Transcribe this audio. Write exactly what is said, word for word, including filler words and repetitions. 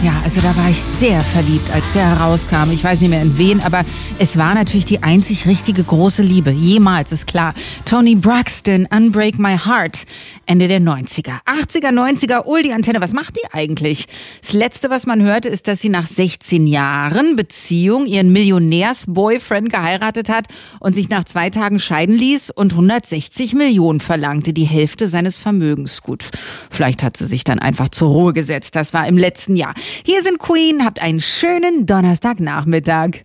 Ja, also da war ich sehr verliebt, als der herauskam. Ich weiß nicht mehr in wen, aber es war natürlich die einzig richtige große Liebe. Jemals, ist klar. Toni Braxton, Unbreak My Heart. Ende der neunziger. achtziger, neunziger, oh, die Antenne, was macht die eigentlich? Das Letzte, was man hörte, ist, dass sie nach sechzehn Jahren Beziehung ihren Millionärs-Boyfriend geheiratet hat und sich nach zwei Tagen scheiden ließ und hundertsechzig Millionen verlangte, die Hälfte seines Vermögens. Gut, vielleicht hat sie sich dann einfach zur Ruhe gesetzt. Das war im letzten Jahr. Hier sind Queen, habt einen schönen Donnerstagnachmittag.